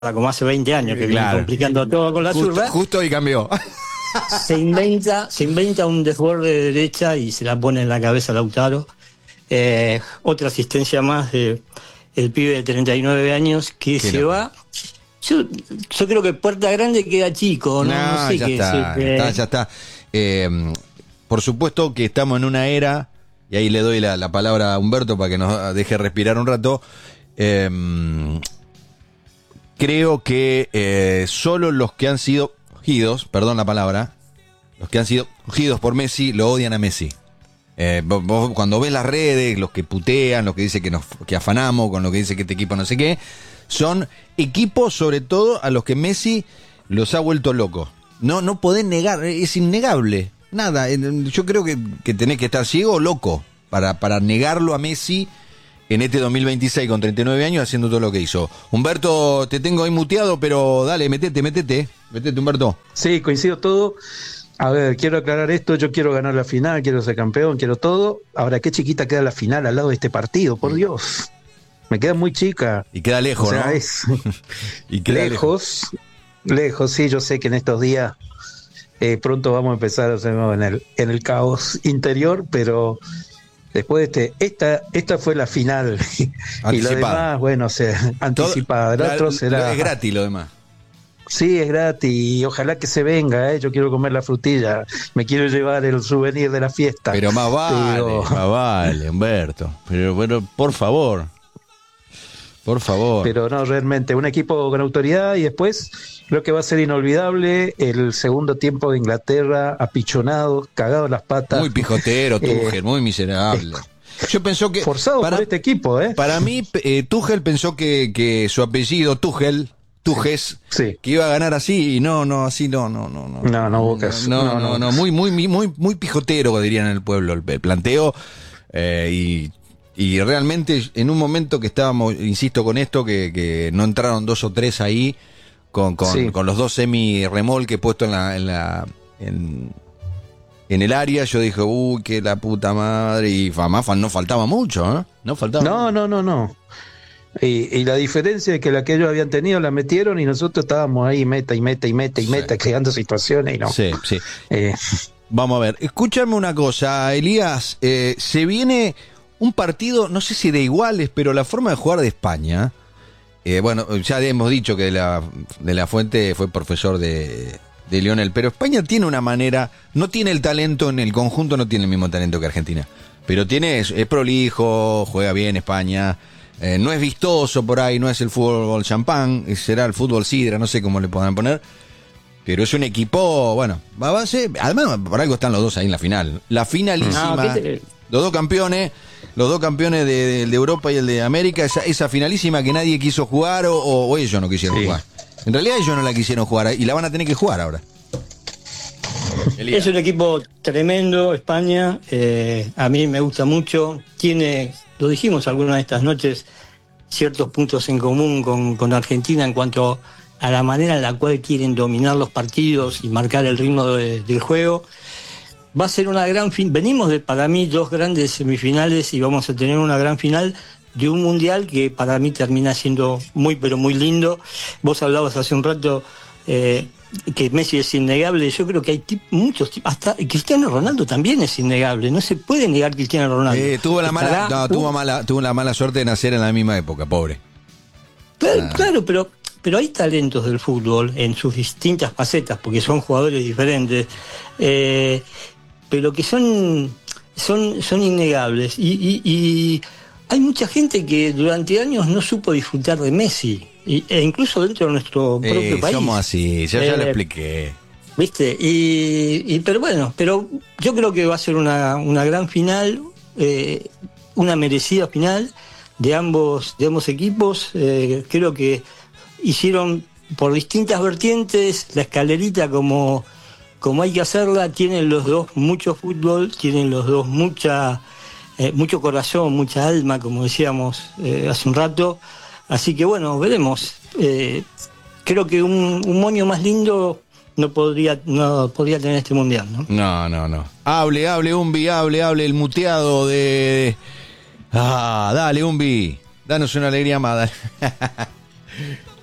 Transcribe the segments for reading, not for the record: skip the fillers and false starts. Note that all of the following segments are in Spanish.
como hace 20 años, que viene complicando todo con la zurda. Justo hoy cambió. Se inventa un desborde de derecha y se la pone en la cabeza a Lautaro. Otra asistencia más de el pibe de 39 años que se va. Yo creo que Puerta Grande queda chico, no sé ya qué está, ya está. Por supuesto que estamos en una era, y ahí le doy la palabra a Humberto para que nos deje respirar un rato. Creo que solo los que han sido ungidos, perdón la palabra, los que han sido ungidos por Messi lo odian a Messi. Vos cuando ves las redes, los que putean, los que dicen que afanamos, con lo que dice que este equipo no sé qué, son equipos sobre todo a los que Messi los ha vuelto locos. No podés negar, es innegable. Nada, yo creo que tenés que estar ciego o loco para negarlo a Messi en este 2026 con 39 años haciendo todo lo que hizo. Humberto, te tengo ahí muteado, pero dale, metete, Humberto. Sí, coincido todo. A ver, quiero aclarar esto, yo quiero ganar la final, quiero ser campeón, quiero todo. Ahora, qué chiquita queda la final al lado de este partido, por Dios. Me queda muy chica. Y queda lejos, o sea, ¿no? Es y queda lejos, sí, yo sé que en estos días pronto vamos a empezar en el caos interior, pero después de esta fue la final. Y lo demás, bueno, anticipada. El otro será... Es gratis lo demás. Sí, es gratis y ojalá que se venga, yo quiero comer la frutilla, me quiero llevar el souvenir de la fiesta. Pero más vale, Humberto. Pero bueno, por favor. Pero no, realmente, un equipo con autoridad y después creo que va a ser inolvidable el segundo tiempo de Inglaterra, apichonado, cagado en las patas. Muy pijotero, Tuchel, muy miserable. Yo pensó que... Forzado por este equipo, Para mí, Tuchel pensó que su apellido, Tujes, sí, que iba a ganar así y no, así no hubo caso. No, muy pijotero, dirían en el pueblo, el planteo, y realmente en un momento que estábamos, insisto con esto, que no entraron 2 o 3 ahí con los 2 semi-remolques puestos en el área, yo dije, uy, que la puta madre, y además no faltaba mucho, ¿eh? No faltaba. No. Y la diferencia es que la que ellos habían tenido la metieron y nosotros estábamos ahí meta, creando situaciones y no. Sí. Vamos a ver, escúchame una cosa, Elías, se viene un partido, no sé si de iguales, pero la forma de jugar de España, bueno, ya hemos dicho que de la Fuente fue profesor de Lionel, pero España tiene una manera, no tiene el talento en el conjunto, no tiene el mismo talento que Argentina, pero es prolijo, juega bien España. No es vistoso por ahí, no es el fútbol champán, será el fútbol sidra, no sé cómo le podrán poner, pero es un equipo, bueno, además por algo están los dos ahí en la final, la finalísima, los dos campeones de Europa y el de América, esa finalísima que nadie quiso jugar o ellos no quisieron jugar. En realidad ellos no la quisieron jugar y la van a tener que jugar ahora. Es un equipo tremendo, España, a mí me gusta mucho, lo dijimos algunas de estas noches, ciertos puntos en común con Argentina en cuanto a la manera en la cual quieren dominar los partidos y marcar el ritmo del juego. Va a ser una gran venimos de, para mí, 2 grandes semifinales y vamos a tener una gran final de un mundial que para mí termina siendo muy, pero muy lindo. Vos hablabas hace un rato que Messi es innegable, yo creo que hay muchos, hasta Cristiano Ronaldo también es innegable, no se puede negar Cristiano Ronaldo. Tuvo la mala suerte de nacer en la misma época, pobre. Claro, pero hay talentos del fútbol en sus distintas facetas, porque son jugadores diferentes, pero que son innegables, y hay mucha gente que durante años no supo disfrutar de Messi, e incluso dentro de nuestro propio país. Somos así, ya lo expliqué. ¿Viste? Pero yo creo que va a ser una gran final, una merecida final de ambos equipos. Creo que hicieron por distintas vertientes la escalerita como hay que hacerla. Tienen los dos mucho fútbol, tienen los dos mucho corazón, mucha alma, como decíamos hace un rato. Así que bueno, veremos. Creo que un moño más lindo no podría tener este mundial, ¿no? No. Hable, Umbi, hable, el muteado de... Dale, Umbi, danos una alegría más.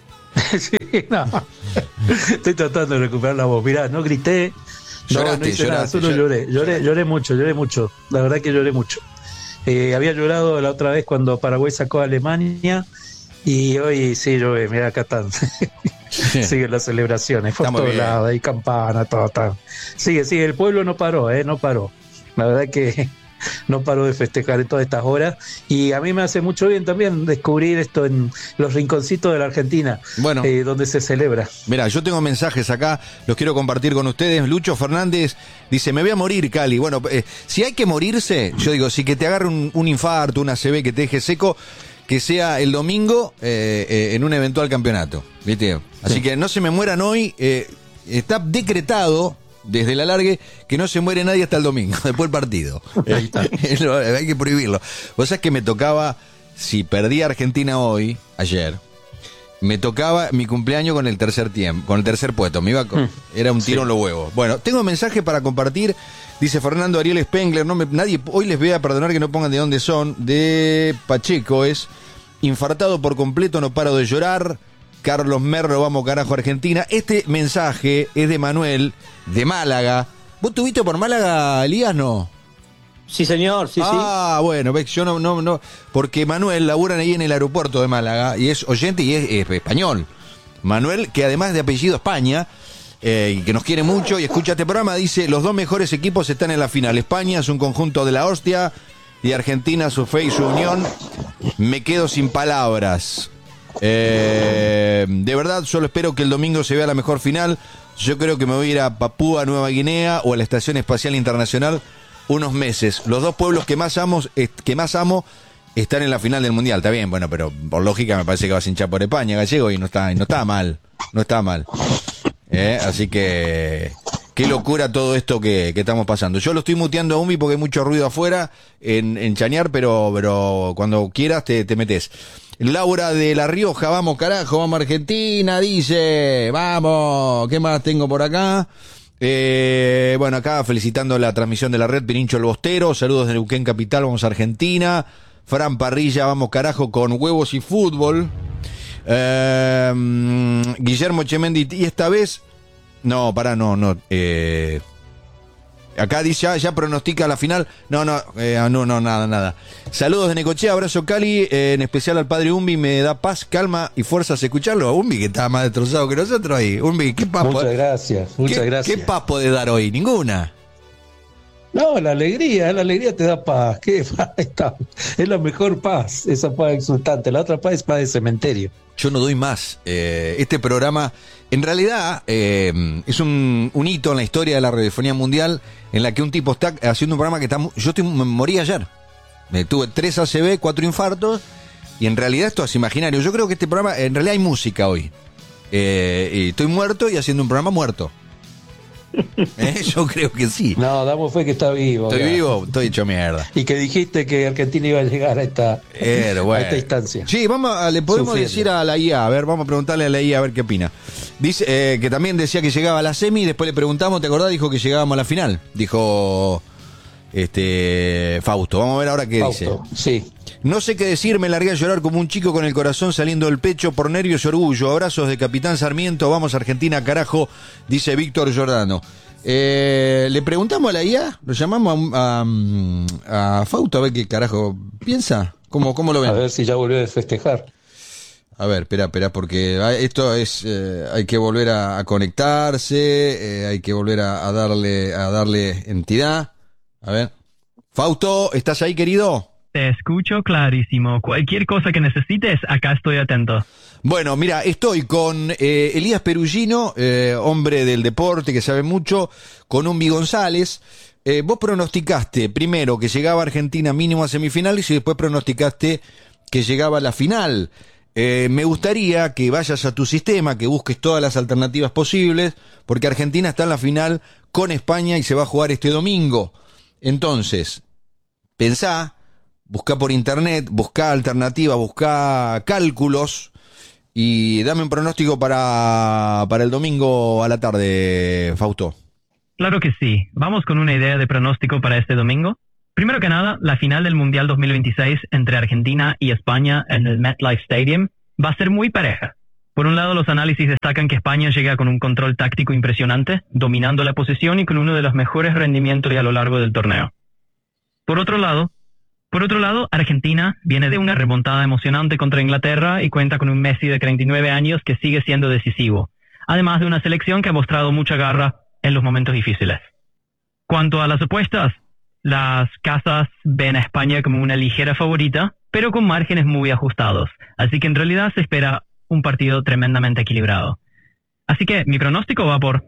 Sí, no. Estoy tratando de recuperar la voz. Mirá, no grité, no hice nada, solo lloré mucho. La verdad que lloré mucho. Había llorado la otra vez cuando Paraguay sacó a Alemania y hoy sí lloré. Mirá, acá están. Siguen las celebraciones, por todos lados, hay campana, todo. Sigue, el pueblo no paró, no paró. La verdad que no paró de festejar en todas estas horas, y a mí me hace mucho bien también descubrir esto en los rinconcitos de la Argentina, bueno, donde se celebra. Mira, yo tengo mensajes acá, los quiero compartir con ustedes. Lucho Fernández dice: me voy a morir, Cali. Bueno, si hay que morirse, yo digo, si que te agarre un infarto, una ACV que te deje seco, que sea el domingo en un eventual campeonato, ¿viste? Así sí, que no se me mueran hoy. Está decretado desde el alargue que no se muere nadie hasta el domingo, después del partido. Ahí está. Hay que prohibirlo. Vos sabés que me tocaba, si perdía Argentina hoy, ayer, me tocaba mi cumpleaños con el tercer puesto. Me iba era un tiro en los huevos. Bueno, tengo mensaje para compartir. Dice Fernando Ariel Spengler: nadie hoy les voy a perdonar que no pongan de dónde son. De Pacheco es: infartado por completo, no paro de llorar. Carlos Merlo, vamos carajo Argentina. Este mensaje es de Manuel, de Málaga. ¿Vos estuviste por Málaga, Elías, no? Sí, señor, sí. Bueno, ves, yo no, porque Manuel laburan ahí en el aeropuerto de Málaga y es oyente y es español. Manuel, que además de apellido España, y que nos quiere mucho y escucha este programa, dice: los dos mejores equipos están en la final. España es un conjunto de la hostia y Argentina su fe y su unión. Me quedo sin palabras. De verdad, solo espero que el domingo se vea la mejor final. Yo creo que me voy a ir a Papúa Nueva Guinea o a la Estación Espacial Internacional unos meses. Los dos pueblos que más amo están en la final del Mundial. Está bien, bueno, pero por lógica me parece que vas a hinchar por España, Gallego, y no está mal. Así que qué locura todo esto que estamos pasando. Yo lo estoy muteando a Umbi porque hay mucho ruido afuera en Chañar, pero cuando quieras te metes. Laura de La Rioja: vamos carajo, vamos Argentina, dice. Vamos, ¿qué más tengo por acá? Bueno, acá felicitando la transmisión de la red, Pirincho el Bostero: saludos de Neuquén Capital, vamos Argentina. Fran Parrilla: vamos carajo con huevos y fútbol. Guillermo Chemendi: y esta vez no. Acá dice: ya pronostica la final. No, nada. Saludos de Necochea, abrazo Cali, en especial al padre Umbi. Me da paz, calma y fuerzas escucharlo. Umbi, que está más destrozado que nosotros ahí. Umbi, ¿qué paz? Muchas gracias. ¿Qué paz podés dar hoy? Ninguna. No, la alegría te da paz. ¿Qué paz? Es la mejor paz, esa paz exultante. La otra paz es paz de cementerio. Yo no doy más. Este programa, en realidad, es un hito en la historia de la radiofonía mundial, en la que un tipo está haciendo un programa que me morí ayer. Tuve 3 ACV, 4 infartos, y en realidad esto es imaginario. Yo creo que este programa, en realidad hay música hoy. Y estoy muerto y haciendo un programa muerto. Yo creo que sí. No, damos fe que está vivo. Estoy vivo, estoy hecho mierda. Y que dijiste que Argentina iba a llegar a esta instancia. Sí, le podemos decir a la IA, a ver, vamos a preguntarle a la IA a ver qué opina. Dice que también decía que llegaba a la semi, después le preguntamos, ¿te acordás? Dijo que llegábamos a la final. Dijo Fausto. Vamos a ver ahora qué dice. Sí. No sé qué decir, me largué a llorar como un chico con el corazón saliendo del pecho por nervios y orgullo. Abrazos de Capitán Sarmiento, vamos Argentina, carajo, dice Víctor Giordano. Le preguntamos a la IA, lo llamamos a Fausto a ver qué carajo piensa. ¿Cómo lo ven? A ver si ya volvió a festejar. A ver, espera, porque esto es, hay que volver a conectarse, hay que volver a darle entidad. A ver. Fausto, ¿estás ahí, querido? Te escucho clarísimo. Cualquier cosa que necesites, acá estoy atento. Bueno, mira, estoy con Elías Perugino, hombre del deporte que sabe mucho, con Umbi González. Vos pronosticaste primero que llegaba Argentina mínimo a semifinales y después pronosticaste que llegaba a la final. Me gustaría que vayas a tu sistema, que busques todas las alternativas posibles, porque Argentina está en la final con España y se va a jugar este domingo. Entonces, pensá, buscá por internet, buscá alternativas, buscá cálculos y dame un pronóstico para el domingo a la tarde, Fausto. Claro que sí. Vamos con una idea de pronóstico para este domingo. Primero que nada, la final del Mundial 2026 entre Argentina y España en el MetLife Stadium va a ser muy pareja. Por un lado, los análisis destacan que España llega con un control táctico impresionante, dominando la posesión y con uno de los mejores rendimientos a lo largo del torneo. Por otro lado, Argentina viene de una remontada emocionante contra Inglaterra y cuenta con un Messi de 39 años que sigue siendo decisivo, además de una selección que ha mostrado mucha garra en los momentos difíciles. Cuanto a las apuestas, las casas ven a España como una ligera favorita, pero con márgenes muy ajustados, así que en realidad se espera un partido tremendamente equilibrado. Así que mi pronóstico va por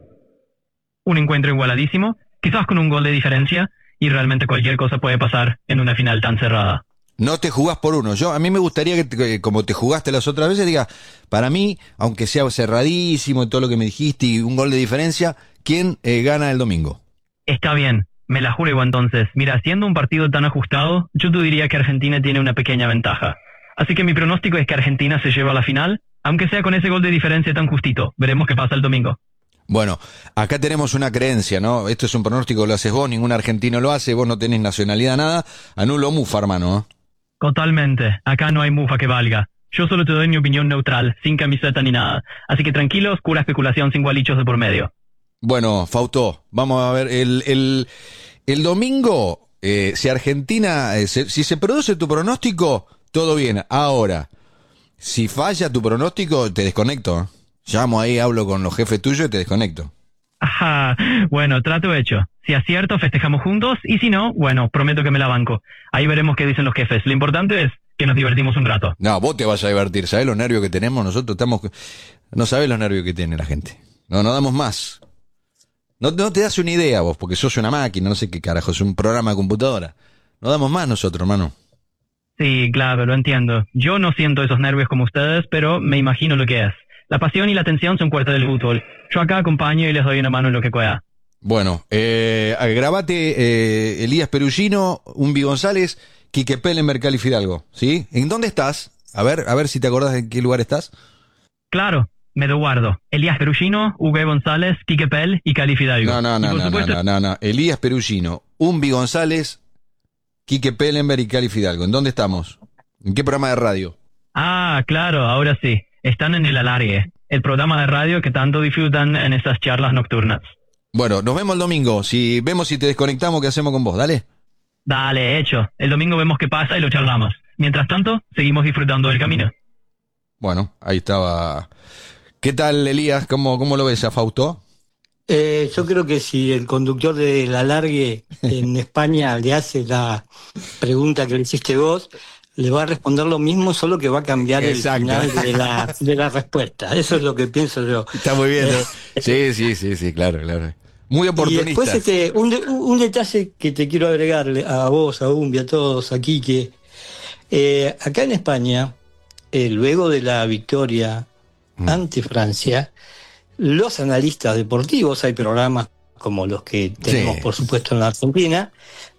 un encuentro igualadísimo, quizás con un gol de diferencia, y realmente cualquier cosa puede pasar en una final tan cerrada. No te jugás por uno. A mí me gustaría que como te jugaste las otras veces, diga, para mí, aunque sea cerradísimo y todo lo que me dijiste y un gol de diferencia, ¿quién gana el domingo? Está bien, me la juego entonces. Mira, siendo un partido tan ajustado, yo te diría que Argentina tiene una pequeña ventaja. Así que mi pronóstico es que Argentina se lleva a la final, aunque sea con ese gol de diferencia tan justito. Veremos qué pasa el domingo. Bueno, acá tenemos una creencia, ¿no? Esto es un pronóstico, lo haces vos, ningún argentino lo hace, vos no tenés nacionalidad, nada. Anulo mufa, hermano. Totalmente. Acá no hay mufa que valga. Yo solo te doy mi opinión neutral, sin camiseta ni nada. Así que tranquilos, pura especulación sin gualichos de por medio. Bueno, Fausto, vamos a ver, el domingo, si Argentina, si se produce tu pronóstico, todo bien. Ahora, si falla tu pronóstico, te desconecto. Llamo ahí, hablo con los jefes tuyos y te desconecto. Ajá, bueno, trato hecho. Si acierto, festejamos juntos, y si no, bueno, prometo que me la banco. Ahí veremos qué dicen los jefes. Lo importante es que nos divertimos un rato. No, vos te vas a divertir. ¿Sabés los nervios que tenemos? Nosotros estamos... No sabés los nervios que tiene la gente. No damos más. No te das una idea vos, porque sos una máquina, no sé qué carajo, es un programa de computadora. No damos más nosotros, hermano. Sí, claro, lo entiendo. Yo no siento esos nervios como ustedes, pero me imagino lo que es. La pasión y la tensión son parte del fútbol. Yo acá acompaño y les doy una mano en lo que pueda. Bueno, grabate Elías Perugino, Umbi González, Quique Pellenberg, Cali Fidalgo, ¿sí? ¿En dónde estás? A ver si te acordás en qué lugar estás. Claro, me lo guardo. Elías Perugino, Hugo González, Quique Pel y Cali Fidalgo. No. Elías Perugino, Umbi González, Quique Pellenberg y Cali Fidalgo. ¿En dónde estamos? ¿En qué programa de radio? Ah, claro, ahora sí. Están en El Alargue, el programa de radio que tanto disfrutan en estas charlas nocturnas. Bueno, nos vemos el domingo. Vemos si te desconectamos, ¿qué hacemos con vos? Dale. Dale, hecho. El domingo vemos qué pasa y lo charlamos. Mientras tanto, seguimos disfrutando del camino. Bueno, ahí estaba. ¿Qué tal, Elías? ¿Cómo lo ves a Fausto? Yo creo que si el conductor de La Largue en España le hace la pregunta que le hiciste vos, le va a responder lo mismo, solo que va a cambiar Exacto. El final de la respuesta. Eso es lo que pienso yo. Está muy bien, ¿no? Sí, claro. Muy oportunista. Y después un detalle que te quiero agregarle a vos, a Umbi, a todos aquí, que acá en España, luego de la victoria ante Francia, los analistas deportivos, hay programas como los que tenemos, por supuesto, en la Argentina,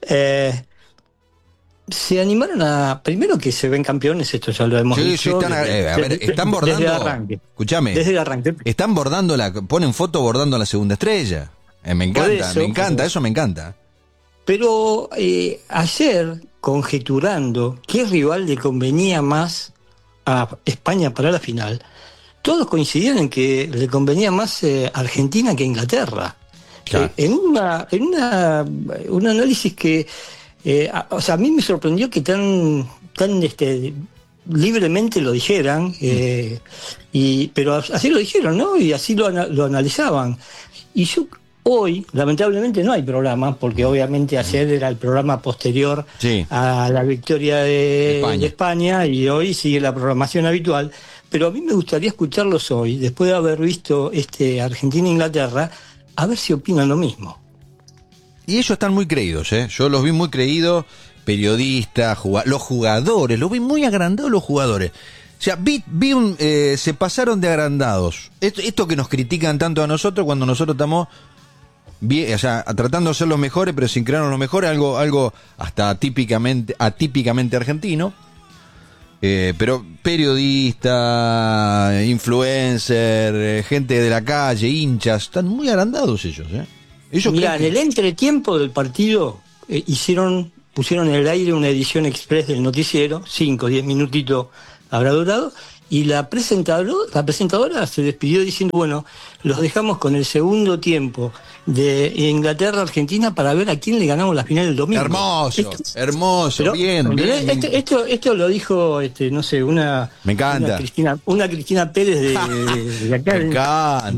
se animaron a, primero que se ven campeones, esto ya lo hemos dicho. Están bordando, desde el arranque. Escúchame, desde el arranque. Están bordando ponen foto bordando la segunda estrella. Me encanta, eso me encanta. Pero ayer, conjeturando qué rival le convenía más a España para la final, todos coincidían en que le convenía más Argentina que Inglaterra. Claro. En un análisis que, a mí me sorprendió que tan libremente lo dijeran, pero así lo dijeron, ¿no? Y así lo analizaban. Y yo hoy, lamentablemente, no hay programa, porque obviamente ayer era el programa posterior a la victoria de España, y hoy sigue la programación habitual. Pero a mí me gustaría escucharlos hoy, después de haber visto Argentina-Inglaterra, a ver si opinan lo mismo. Y ellos están muy creídos, ¿eh? Yo los vi muy creídos, periodistas, los jugadores, los vi muy agrandados los jugadores. O sea, se pasaron de agrandados. Esto que nos critican tanto a nosotros cuando nosotros estamos bien, o sea, tratando de ser los mejores, pero sin creernos los mejores, algo hasta atípicamente argentino. Pero periodista, influencer, gente de la calle, hinchas, están muy agrandados ellos, ¿eh? Mirá, en el entretiempo del partido pusieron en el aire una edición express del noticiero, 5 o 10 minutitos habrá durado. Y la presentadora se despidió diciendo, bueno, los dejamos con el segundo tiempo de Inglaterra-Argentina para ver a quién le ganamos la final del domingo. Hermoso, pero, bien. Esto lo dijo, no sé, me encanta. Una Cristina Pérez de acá.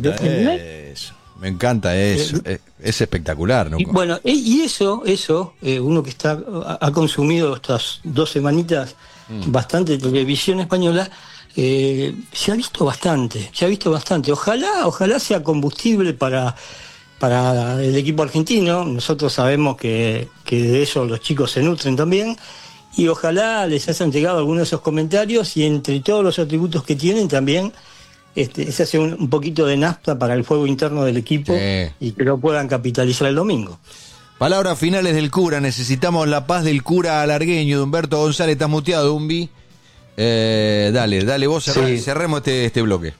Me encanta eso. Es espectacular, ¿no? Y bueno, y eso, uno que ha consumido estas 2 semanitas bastante televisión española, se ha visto bastante. Ojalá sea combustible para el equipo argentino. Nosotros sabemos que de eso los chicos se nutren también, y ojalá les hayan llegado algunos de esos comentarios, y entre todos los atributos que tienen también se hace un poquito de nafta para el fuego interno del equipo, y que lo puedan capitalizar el domingo. Palabras finales del cura. Necesitamos la paz del cura alargueño, de Humberto González. Estás muteado, Umbi. Dale vos, cerremos este bloque.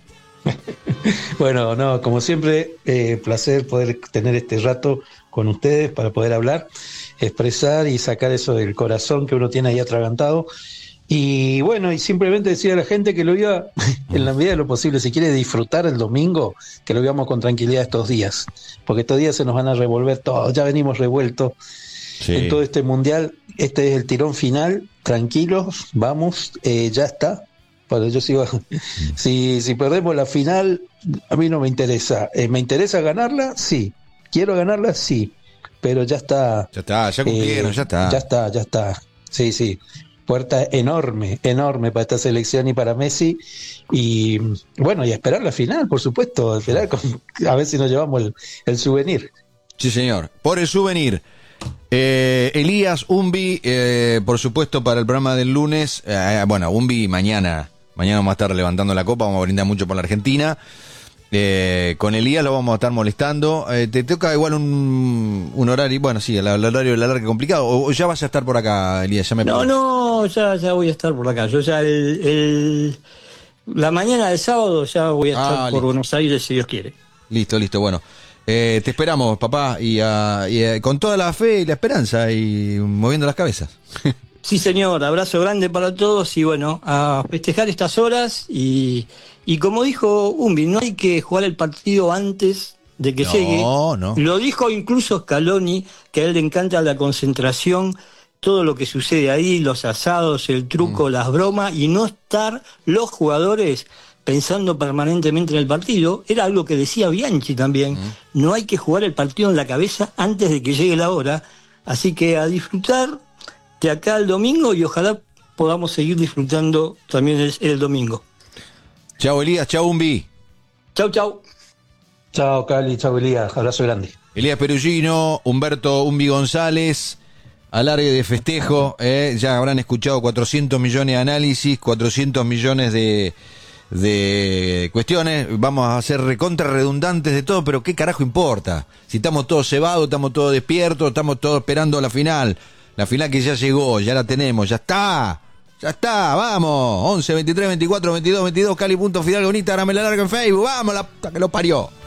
Bueno, no, como siempre, placer poder tener este rato con ustedes para poder hablar, expresar y sacar eso del corazón que uno tiene ahí atragantado. Y bueno, y simplemente decir a la gente que lo viva en la medida de lo posible. Si quiere disfrutar el domingo, que lo vivamos con tranquilidad estos días, porque estos días se nos van a revolver todos, ya venimos revueltos en todo este mundial. Este es el tirón final, tranquilos, vamos, ya está. Bueno, yo sigo, si perdemos la final, a mí no me interesa. ¿Me interesa ganarla? Sí. ¿Quiero ganarla? Sí. Pero ya está. Ya cumplieron, ya está. Ya está. Sí. Puerta enorme para esta selección y para Messi. Y bueno, y a esperar la final, por supuesto. A ver si nos llevamos el souvenir. Sí, señor. Por el souvenir. Elías, Umbi, por supuesto, para el programa del lunes. Bueno, Umbi mañana vamos a estar levantando la copa, vamos a brindar mucho por la Argentina. Con Elías lo vamos a estar molestando. Te toca igual un horario, bueno, sí, el horario de la larga complicado. ¿O ya vas a estar por acá, Elías? Ya voy a estar por acá. Yo ya la mañana del sábado ya voy a estar por Buenos Aires, si Dios quiere. Listo, bueno. Te esperamos, papá, y con toda la fe y la esperanza y moviendo las cabezas. Sí, señor, abrazo grande para todos y bueno, a festejar estas horas y como dijo Umbi, no hay que jugar el partido antes de que llegue. No. Lo dijo incluso Scaloni, que a él le encanta la concentración, todo lo que sucede ahí, los asados, el truco, las bromas, y no estar los jugadores pensando permanentemente en el partido. Era algo que decía Bianchi también. No hay que jugar el partido en la cabeza antes de que llegue la hora. Así que a disfrutar de acá el domingo, y ojalá podamos seguir disfrutando también el domingo. Chao, Elías. Chao, Umbi. Chau. Chao, Cali. Chao, Elías. Abrazo grande. Elías Perugino, Humberto Umbi González, alargue de festejo. Ya habrán escuchado 400 millones de análisis, 400 millones de cuestiones. Vamos a ser recontra redundantes de todo, pero ¿qué carajo importa? Si estamos todos cebados, estamos todos despiertos, estamos todos esperando la final que ya llegó, ya la tenemos, ya está, vamos, 11, 23, 24, 22, Cali.Fidalgo en Instagram, la larga en Facebook, vamos, la puta que lo parió.